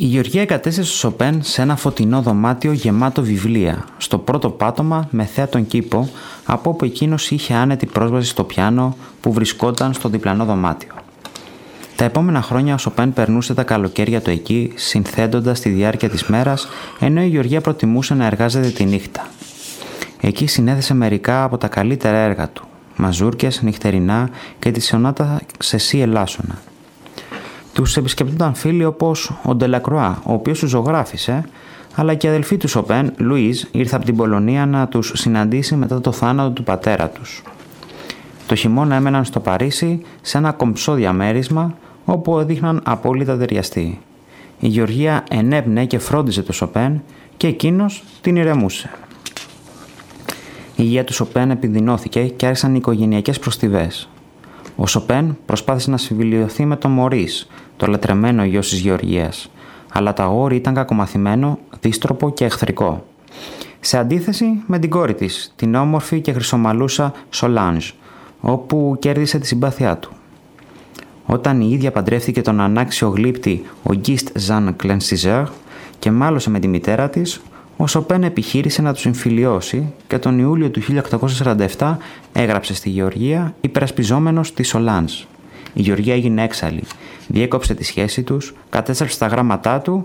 Η Γεωργία εγκατέστησε στο Σοπέν σε ένα φωτεινό δωμάτιο γεμάτο βιβλία, στο πρώτο πάτωμα με θέα τον κήπο, από όπου εκείνος είχε άνετη πρόσβαση στο πιάνο που βρισκόταν στο διπλανό δωμάτιο. Τα επόμενα χρόνια ο Σοπέν περνούσε τα καλοκαίρια του εκεί, συνθέτοντας τη διάρκεια της μέρας, ενώ η Γεωργία προτιμούσε να εργάζεται τη νύχτα. Εκεί συνέθεσε μερικά από τα καλύτερα έργα του, μαζούρκες, νυχτερινά και τη σονάτα σε σι ελάσσονα. Τους επισκεπτόταν φίλοι όπως ο Ντελακρουά, ο οποίος τους ζωγράφισε, αλλά και η αδελφή του Σοπέν, Λουίζ, ήρθε από την Πολωνία να τους συναντήσει μετά το θάνατο του πατέρα τους. Το χειμώνα έμεναν στο Παρίσι σε ένα κομψό διαμέρισμα όπου έδειχναν απόλυτα ταιριαστοί. Η Γεωργία ενέπνεε και φρόντιζε το Σοπέν και εκείνος την ηρεμούσε. Η υγεία του Σοπέν επιδεινώθηκε και άρχισαν οι οικογενειακές προστιβές. Ο Σοπέν προσπάθησε να συμβιλιωθεί με τον Μωρίς, το λατρεμένο γιος της Γεωργίας, αλλά το αγόρι ήταν κακομαθημένο, δύστροπο και εχθρικό. Σε αντίθεση με την κόρη της, την όμορφη και χρυσομαλούσα Σολάνζ, όπου κέρδισε τη συμπάθειά του. Όταν η ίδια παντρεύτηκε τον ανάξιο γλύπτη Ογκίστ Ζαν Κλενσιζέρ και μάλωσε με τη μητέρα της, ο Σοπέν επιχείρησε να τους συμφιλιώσει και τον Ιούλιο του 1847 έγραψε στη Γεωργία υπερασπιζόμενος τη Σολάνζ. Η Γεωργία έγινε έξαλλη, διέκοψε τη σχέση τους, κατέστρεψε τα γράμματά του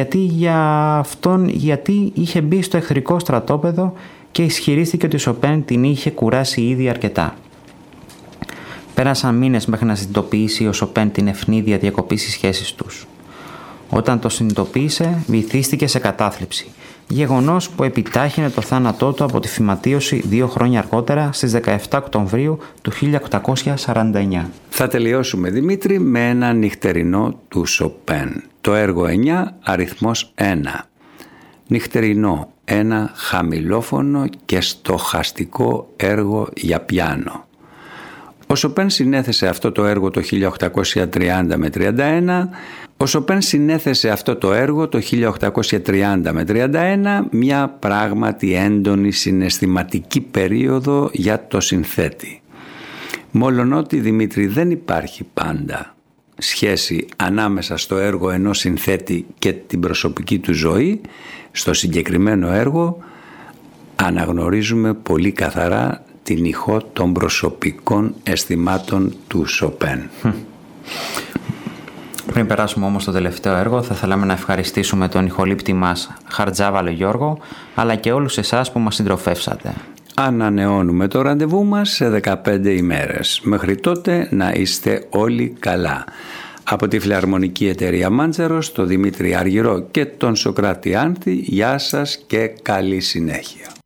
γιατί είχε μπει στο εχθρικό στρατόπεδο και ισχυρίστηκε ότι ο Σοπέν την είχε κουράσει ήδη αρκετά. Πέρασαν μήνες μέχρι να συνειδητοποιήσει ο Σοπέν την ευνίδια διακοπή στις σχέσεις τους. Όταν το συνειδητοποίησε, βυθίστηκε σε κατάθλιψη, γεγονός που επιτάχυνε το θάνατό του από τη φυματίωση 2 χρόνια αργότερα στις 17 Οκτωβρίου του 1849. Θα τελειώσουμε, Δημήτρη, με ένα νυχτερινό του Σοπέν. Το έργο 9, αριθμός 1. Νυχτερινό, ένα χαμηλόφωνο και στοχαστικό έργο για πιάνο. Ο Σοπέν συνέθεσε αυτό το έργο το 1830 με 31. Ο Σοπέν συνέθεσε αυτό το έργο το 1830 με 31, μια πράγματι έντονη συναισθηματική περίοδο για το συνθέτη. Μόλον Δημήτρη, δεν υπάρχει πάντα σχέση ανάμεσα στο έργο ενός συνθέτη και την προσωπική του ζωή, στο συγκεκριμένο έργο αναγνωρίζουμε πολύ καθαρά την ηχό των προσωπικών αισθημάτων του Σοπέν. Πριν περάσουμε όμως στο τελευταίο έργο, θα θέλαμε να ευχαριστήσουμε τον ηχολήπτη μας Χαρτζάβαλο Γιώργο, αλλά και όλους εσάς που μας συντροφεύσατε. Ανανεώνουμε το ραντεβού μας σε 15 ημέρες. Μέχρι τότε να είστε όλοι καλά. Από τη Φιλαρμονική Εταιρεία Μάντσαρος, τον Δημήτρη Αργυρό και τον Σοκράτη Άνθη, γεια σας και καλή συνέχεια.